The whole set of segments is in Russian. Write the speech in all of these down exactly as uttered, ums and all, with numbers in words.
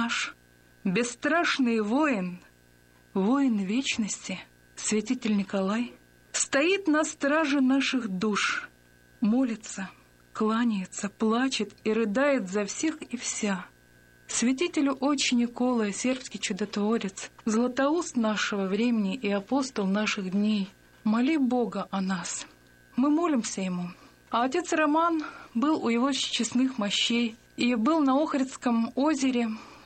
наш, бесстрашный воин, воин вечности, святитель Николай, стоит на страже наших душ, молится, кланяется, плачет и рыдает за всех и вся. Святителю Отче Никола, сербский чудотворец, златоуст нашего времени и апостол наших дней, моли Бога о нас. Мы молимся Ему. А отец Роман был у его честных мощей и был на Охридском озере,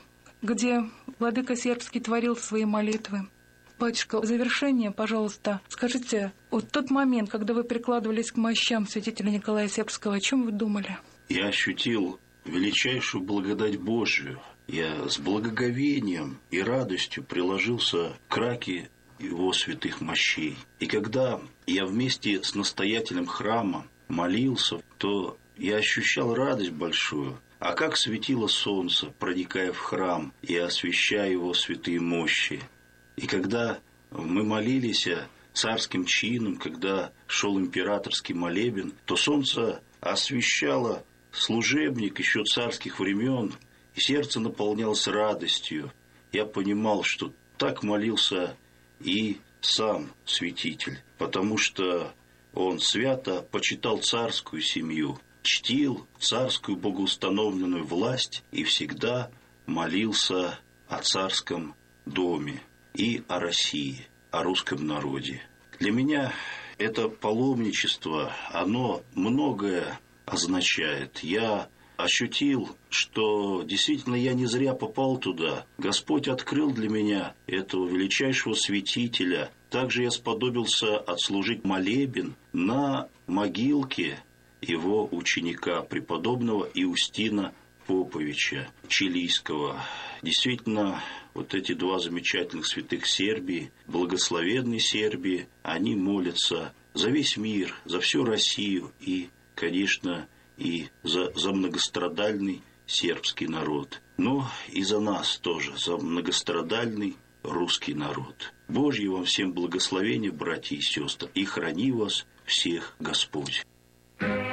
где владыка сербский творил свои молитвы. Батюшка, в завершение, пожалуйста, скажите, вот тот момент, когда вы прикладывались к мощам святителя Николая Сербского, о чем вы думали? Я ощутил величайшую благодать Божию. Я с благоговением и радостью приложился к раке его святых мощей. И когда я вместе с настоятелем храма молился, то я ощущал радость большую. А как светило солнце, проникая в храм и освещая его святые мощи. И когда мы молились царским чином, когда шел императорский молебен, то солнце освещало служебник еще царских времен, и сердце наполнялось радостью. Я понимал, что так молился и сам святитель, потому что он свято почитал царскую семью, чтил царскую богоустановленную власть и всегда молился о царском доме и о России, о русском народе. Для меня это паломничество, оно многое означает. Я ощутил, что действительно я не зря попал туда. Господь открыл для меня этого величайшего святителя. Также я сподобился отслужить молебен на могилке его ученика, преподобного Иустина Поповича Чилийского. Действительно, вот эти два замечательных святых Сербии, благословенной Сербии, они молятся за весь мир, за всю Россию и, конечно, и за, за многострадальный сербский народ. Но и за нас тоже, за многострадальный русский народ. Божье вам всем благословения, братья и сестры, и храни вас всех Господь.